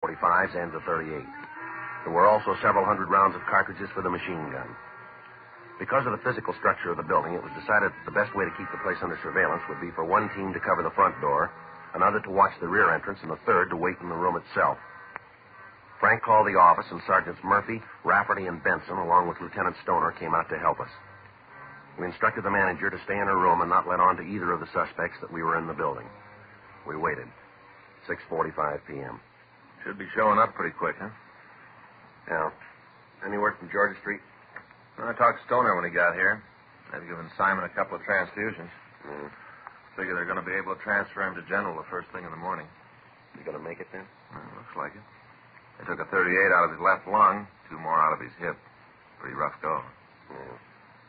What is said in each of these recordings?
.45s and the .38. There were also several hundred rounds of cartridges for the machine gun. Because of the physical structure of the building, it was decided that the best way to keep the place under surveillance would be for one team to cover the front door, another to watch the rear entrance, and a third to wait in the room itself. Frank called the office, and Sergeants Murphy, Rafferty, and Benson, along with Lieutenant Stoner, came out to help us. We instructed the manager to stay in her room and not let on to either of the suspects that we were in the building. We waited. 6:45 p.m. Should be showing up pretty quick, huh? Yeah. Any word from Georgia Street? I talked to Stoner when he got here. They've given Simon a couple of transfusions. Figure they're going to be able to transfer him to General the first thing in the morning. You going to make it then? Looks like it. They took a .38 out of his left lung, 2 more out of his hip. Pretty rough go. Yeah.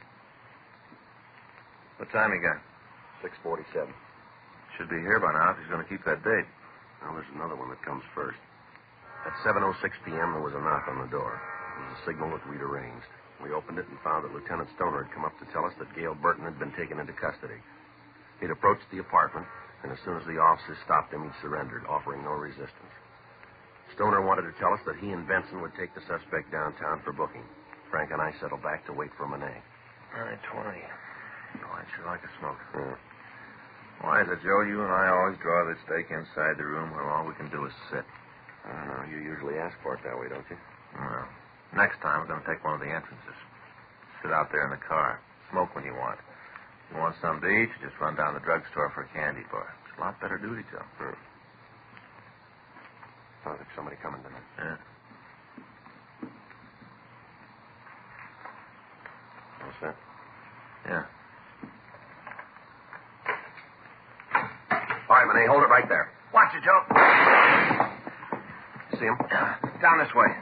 What time you got? 6:47. Should be here by now if he's going to keep that date. Well, there's another one that comes first. At 7:06 p.m., there was a knock on the door. It was a signal that we'd arranged. We opened it and found that Lieutenant Stoner had come up to tell us that Gail Burton had been taken into custody. He'd approached the apartment, and as soon as the officers stopped him, he surrendered, offering no resistance. Stoner wanted to tell us that he and Benson would take the suspect downtown for booking. Frank and I settled back to wait for Monet. 9:20. Oh, I'd sure like a smoke. Yeah. Why is it, Joe, you and I always draw the stake inside the room where all we can do is sit? I don't know. You usually ask for it that way, don't you? Well, next time we're going to take one of the entrances. Sit out there in the car. Smoke when you want. If you want something to eat, you just run down the drugstore for a candy bar. It's a lot better duty, Joe. Oh, there's somebody coming tonight. Yeah. What's that? Yeah. All right, Monet, hold it right there. Watch it, Joe. See him? Down this way.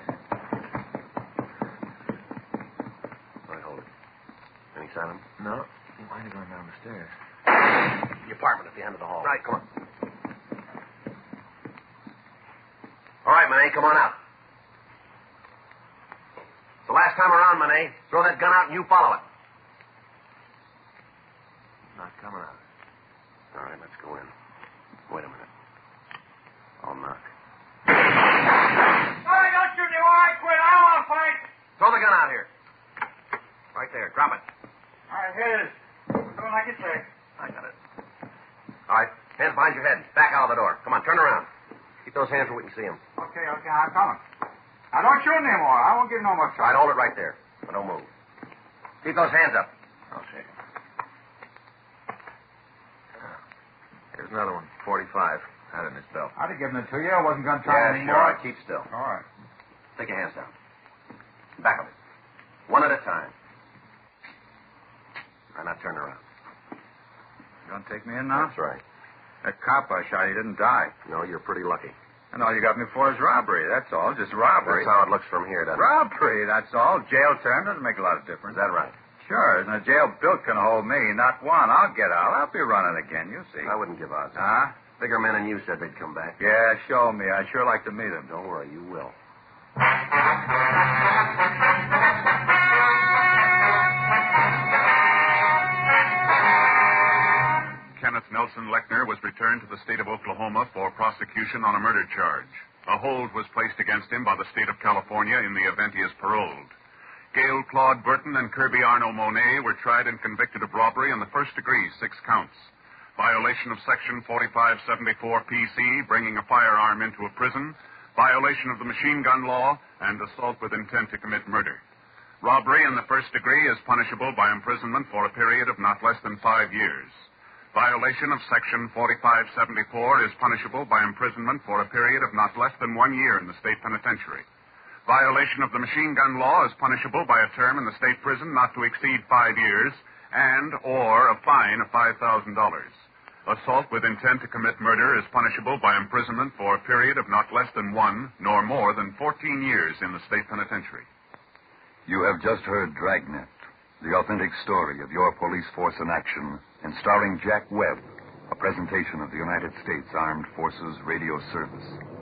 All right, hold it. Any sign of him? No. He might have gone down the stairs. The apartment at the end of the hall. Right. Come on. All right, Monet, come on out. It's the last time around, Monet. Throw that gun out and you follow it. Not coming out. All right, let's go in. Wait a minute. I'll knock. Hey, don't shoot me while I quit. I don't want to fight. Throw the gun out here. Right there. Drop it. All right, here it is. Doing like you say. I got it. All right, hands behind your head. Back out of the door. Come on, turn around. Keep those hands where we can see them. Okay, I'm coming. Now, don't shoot anymore. I won't give no more All right, trouble. hold it right there. But don't move. Keep those hands up. I'll shake him. Here's another one. 45. Had it in his belt. I'd have given it to you. I wasn't going to try Yeah, anymore. sure. All right, keep still. All right. Take your hands down. Back of it. One at a time. All right, now turn around. You going to take me in now? That's right. That cop I shot, he didn't die. No, you're pretty lucky. And all you got me for is robbery. That's all. Just robbery. That's how it looks from here, doesn't it? Robbery, that's all. Jail term doesn't make a lot of difference. Is that right? Sure. Isn't a jail built can hold me? Not one. I'll get out. I'll be running again. You'll see. I wouldn't give odds. Huh? Bigger men than you said they'd come back. Yeah, show me. I'd sure like to meet him. Don't worry, you will. Kenneth Nelson Lechner was returned to the state of Oklahoma for prosecution on a murder charge. A hold was placed against him by the state of California in the event he is paroled. Gail Claude Burton and Kirby Arno Monet were tried and convicted of robbery in the first degree, 6 counts. Violation of Section 4574 PC, bringing a firearm into a prison, violation of the machine gun law, and assault with intent to commit murder. Robbery in the first degree is punishable by imprisonment for a period of not less than 5 years. Violation of Section 4574 is punishable by imprisonment for a period of not less than 1 year in the state penitentiary. Violation of the machine gun law is punishable by a term in the state prison not to exceed 5 years and or a fine of $5,000. Assault with intent to commit murder is punishable by imprisonment for a period of not less than 1 nor more than 14 years in the state penitentiary. You have just heard Dragnet, the authentic story of your police force in action, and starring Jack Webb, a presentation of the United States Armed Forces Radio Service.